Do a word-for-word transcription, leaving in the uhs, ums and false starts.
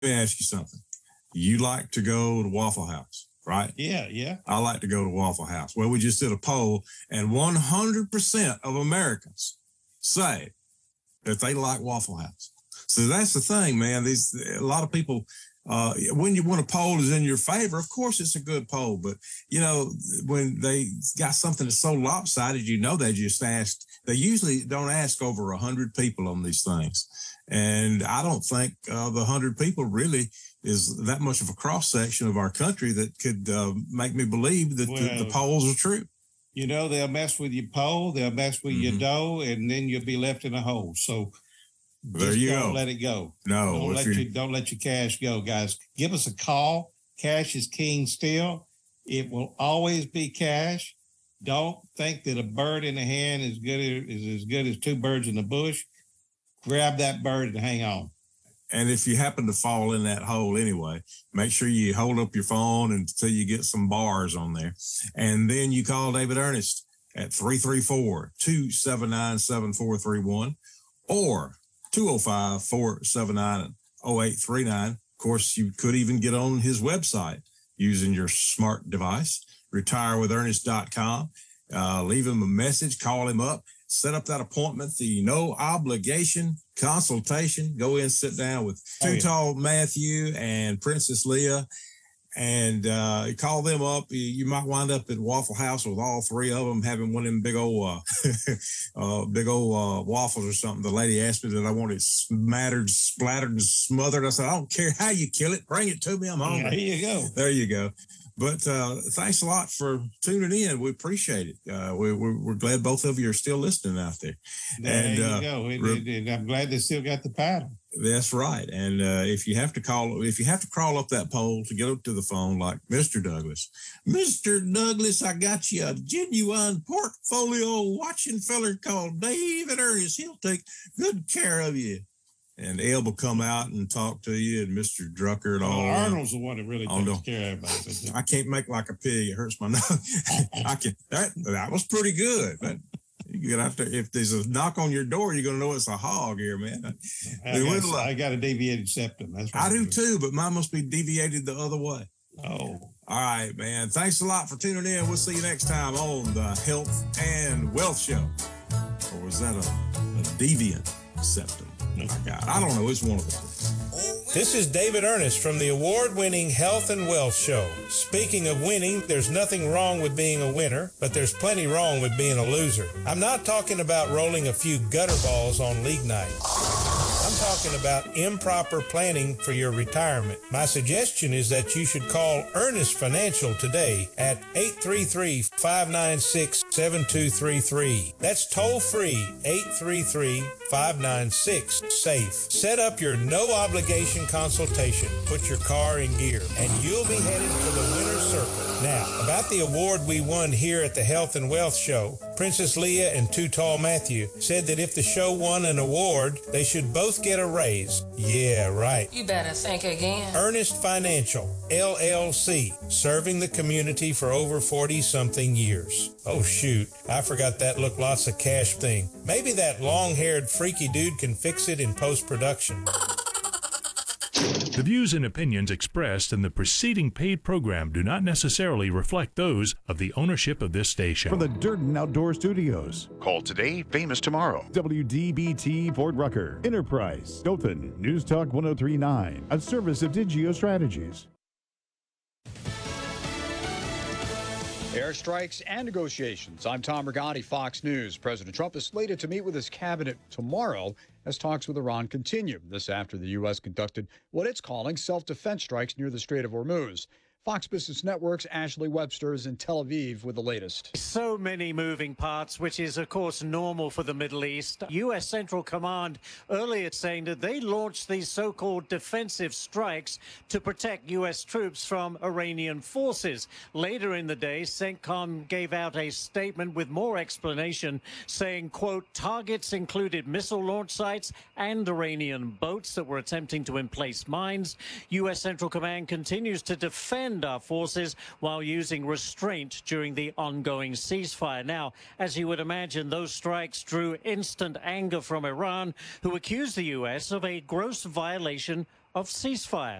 me ask you something. You like to go to Waffle House, right? Yeah, yeah. I like to go to Waffle House. Well, we just did a poll, and one hundred percent of Americans say that they like Waffle House. So that's the thing, man. These a lot of people, uh, when you when a poll is in your favor, of course it's a good poll. But you know, when they got something that's so lopsided, you know, they just asked. They usually don't ask over a hundred people on these things, and I don't think uh, the hundred people really is that much of a cross section of our country that could uh, make me believe that well, the, the polls are true. You know, they'll mess with your poll, they'll mess with mm-hmm. your dough, and then you'll be left in a hole. So there just you don't go. let it go. No, don't let you don't let your cash go, guys. Give us a call. Cash is king still. It will always be cash. Don't think that a bird in the hand is good is as good as two birds in the bush. Grab that bird and hang on. And if you happen to fall in that hole anyway, make sure you hold up your phone until you get some bars on there. And then you call David Ernest at three three four, two seven nine, seven four three one or two oh five, four seven nine, oh eight three nine. Of course, you could even get on his website using your smart device, retire with ernest dot com. Uh, leave him a message, call him up, set up that appointment, the no obligation consultation. Go in, sit down with oh, Too yeah. Tall Matthew and Princess Leah, and uh, call them up. You, you might wind up at Waffle House with all three of them having one of them big old, uh, uh, big old uh, waffles or something. The lady asked me that I wanted smattered, splattered, and smothered. I said, I don't care how you kill it. Bring it to me. I'm hungry. There you go. There you go. But uh, thanks a lot for tuning in. We appreciate it. Uh, we, we're, we're glad both of you are still listening out there. There and, you uh, go. And, re- and I'm glad they still got the paddle. That's right. And uh, if you have to call, if you have to crawl up that pole to get up to the phone, like Mister Douglas, Mister Douglas, I got you a genuine portfolio watching feller called David Ernest. He'll take good care of you. And Eb will come out and talk to you, and Mister Drucker and all. Well, Arnold's the one that really takes oh, care of it. I can't make like a pig; it hurts my nose. I can. That that was pretty good. But you get out there. If there's a knock on your door, you're gonna know it's a hog here, man. I, got, I got a deviated septum. That's what I do doing. too, but mine must be deviated the other way. Oh, all right, man. Thanks a lot for tuning in. We'll see you next time on the Health and Wealth Show. Or was that a, a deviant septum? Oh my God, I don't know. It's one of the two. This is David Ernest from the award-winning Health and Wealth Show. Speaking of winning, there's nothing wrong with being a winner, but there's plenty wrong with being a loser. I'm not talking about rolling a few gutter balls on league night. I'm talking about improper planning for your retirement. My suggestion is that you should call Ernest Financial today at eight three three, five nine six, seven two three three. That's toll-free, eight three three, five nine six, SAFE. Set up your no-obligation consultation. Put your car in gear, and you'll be headed for the winner's circle. Now, about the award we won here at the Health and Wealth Show, Princess Leah and Too Tall Matthew said that if the show won an award, they should both get a raise. Yeah, right. You better think again. Ernest Financial, L L C, serving the community for over forty-something years. Oh, shoot. I forgot that look lots of cash thing. Maybe that long-haired freaky dude can fix it in post-production. The views and opinions expressed in the preceding paid program do not necessarily reflect those of the ownership of this station. From the Durden Outdoor Studios. Call today, famous tomorrow. W D B T Fort Rucker. Enterprise. Dothan. News Talk one oh three point nine. A service of Digio Strategies. Airstrikes and negotiations. I'm Tom Rigotti, Fox News. President Trump is slated to meet with his cabinet tomorrow as talks with Iran continue. This after the U S conducted what it's calling self-defense strikes near the Strait of Hormuz. Fox Business Network's Ashley Webster is in Tel Aviv with the latest. So many moving parts, which is, of course, normal for the Middle East. U S Central Command earlier saying that they launched these so-called defensive strikes to protect U S troops from Iranian forces. Later in the day, CENTCOM gave out a statement with more explanation saying, quote, targets included missile launch sites and Iranian boats that were attempting to emplace mines. U S Central Command continues to defend our forces while using restraint during the ongoing ceasefire. Now, as you would imagine, those strikes drew instant anger from Iran, who accused the U S of a gross violation of ceasefire.